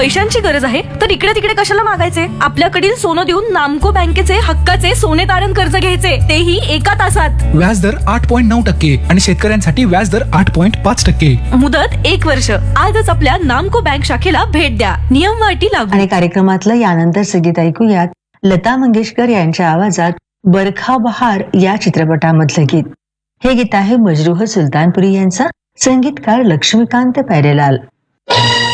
पैशांची गरज आहे तर इकडे तिकडे कशाला मागायचे? आपल्याकडील सोनं देऊन नामको बँकेचे हक्काचे सोने तारण कर्ज घ्यायचे, तेही एका तासात. व्याजदर 8.9% आणि शेतकऱ्यांसाठी व्याजदर 8.5%. मुदत 1 वर्ष. आजच आपल्या नामको बँक शाखेला भेट द्या. नियम व अटी लागू. आणि कार्यक्रमातलं यानंतर संगीत ऐकूयात लता मंगेशकर यांच्या आवाजात बरखा बहार या चित्रपटामधलं गीत. हे गीत आहे मजरूह सुलतानपुरी यांचा, संगीतकार लक्ष्मीकांत प्यारेलाल.